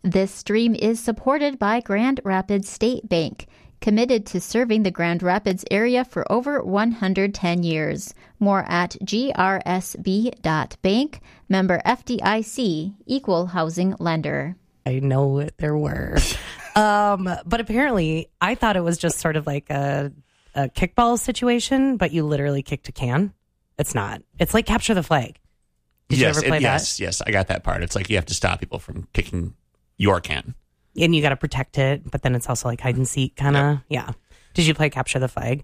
This stream is supported by Grand Rapids State Bank, committed to serving the Grand Rapids area for over 110 years. More at grsb.bank, member FDIC, equal housing lender. I know there were. But apparently, I thought it was just sort of like a kickball situation, but you literally kicked a can. It's not. It's like capture the flag. Did you ever play that? Yes, I got that part. It's like you have to stop people from kicking your can. And you got to protect it, but then it's also like hide and seek kind of. Yep. Yeah. Did you play capture the flag?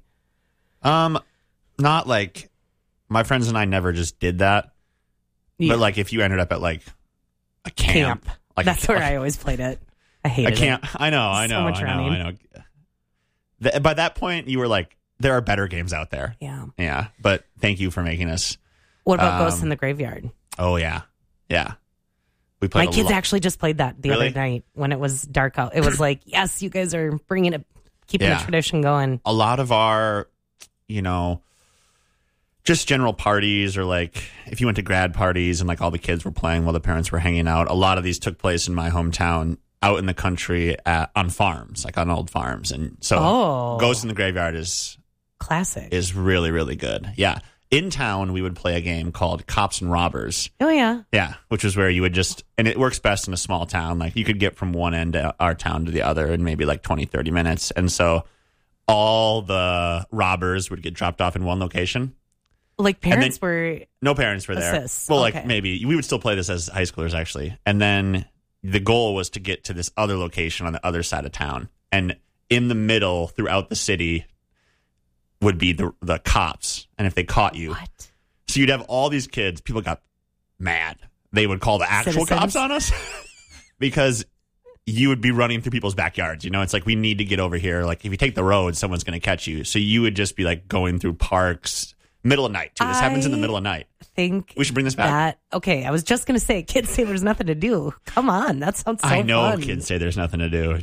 Not like my friends and I never just did that. Yeah. But like if you ended up at like a camp. Like that's where I always played it. I hated it. I know. By that point, you were like, there are better games out there. Yeah. Yeah. But thank you for making us. What about Ghosts in the Graveyard? Oh, yeah. Yeah. We played My kids actually just played that the other night when it was dark out. It was like, yes, you guys are keeping the tradition going. A lot of our, just general parties, or like if you went to grad parties and like all the kids were playing while the parents were hanging out, a lot of these took place in my hometown out in the country on farms, like on old farms. And so Ghosts in the Graveyard is classic. Is really, really good. Yeah. In town, we would play a game called Cops and Robbers. Oh, yeah. Yeah, which is where you would and it works best in a small town. Like you could get from one end of our town to the other in maybe like 20, 30 minutes. And so all the robbers would get dropped off in one location. Like parents were... No parents were there. Assists. Well, okay. Like maybe we would still play this as high schoolers, actually. And then the goal was to get to this other location on the other side of town. And in the middle, throughout the city, would be the cops. And if they caught you... What? So you'd have all these kids. People got mad. They would call the actual cops on us because you would be running through people's backyards. It's like, we need to get over here. Like if you take the road, someone's going to catch you. So you would just be like going through parks, middle of night too. This happens in the middle of night. Think we should bring this back. Okay, I was just going to say, kids say there's nothing to do. Come on, that sounds so fun. I know kids say there's nothing to do.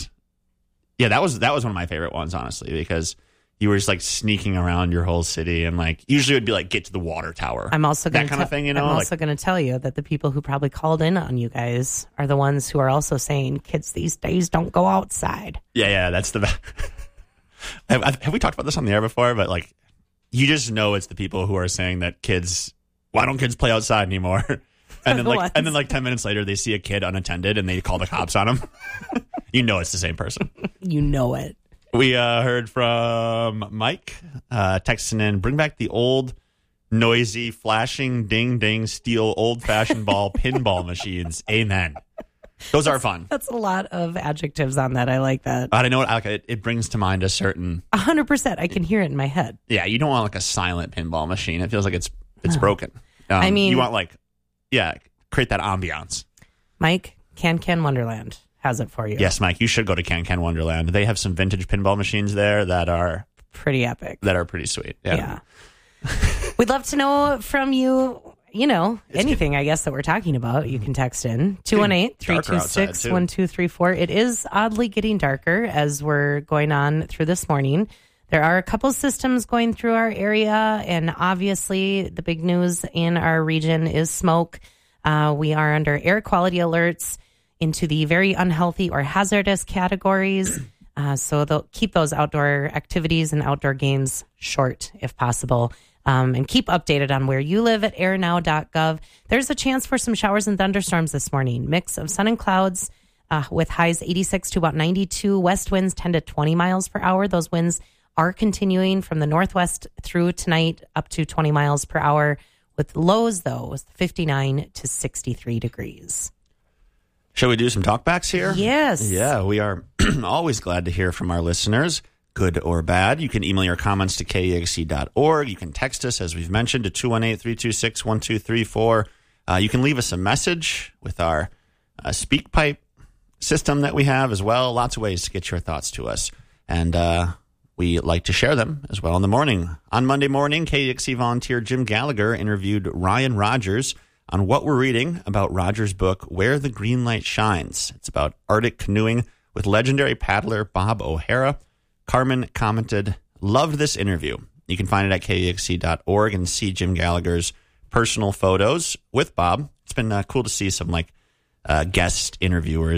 That was one of my favorite ones, honestly, because you were just like sneaking around your whole city, and like usually it would be like get to the water tower. I'm also that kind of thing, I'm also going to tell you that the people who probably called in on you guys are the ones who are also saying kids these days don't go outside. Yeah, that's the. Have we talked about this on the air before? But like, you just know it's the people who are saying that why don't kids play outside anymore? And then like 10 minutes later, they see a kid unattended and they call the cops on him. You know it's the same person. You know it. We heard from Mike texting in, bring back the old, noisy, flashing, ding-ding, steel, old-fashioned ball pinball machines. Amen. Those are fun. That's a lot of adjectives on that. I like that. I know it brings to mind a certain... 100%. I can hear it in my head. Yeah, you don't want like a silent pinball machine. It feels like it's broken. You want create that ambiance. Mike, Can Wonderland has it for you. Yes, Mike, you should go to Can Wonderland. They have some vintage pinball machines there that are pretty epic. That are pretty sweet. Yeah. We'd love to know from you, anything, I guess, that we're talking about. You can text in 218-326-1234. It is oddly getting darker as we're going on through this morning. There are a couple systems going through our area, and obviously the big news in our region is smoke. We are under air quality alerts into the very unhealthy or hazardous categories. So they'll keep those outdoor activities and outdoor games short if possible. And keep updated on where you live at airnow.gov. There's a chance for some showers and thunderstorms this morning. Mix of sun and clouds with highs 86 to about 92. West winds 10 to 20 miles per hour. Those winds are continuing from the northwest through tonight up to 20 miles per hour. With lows, though, 59 to 63 degrees. Shall we do some talkbacks here? Yes. Yeah, we are always glad to hear from our listeners, good or bad. You can email your comments to KEXC.org. You can text us, as we've mentioned, to 218-326-1234. You can leave us a message with our SpeakPipe system that we have as well. Lots of ways to get your thoughts to us. And we like to share them as well in the morning. On Monday morning, KEXC volunteer Jim Gallagher interviewed Ryan Rogers on what we're reading about Rogers' book, Where the Green Light Shines. It's about Arctic canoeing with legendary paddler Bob O'Hara. Carmen commented, loved this interview. You can find it at KEXC.org and see Jim Gallagher's personal photos with Bob. It's been cool to see some guest interviewers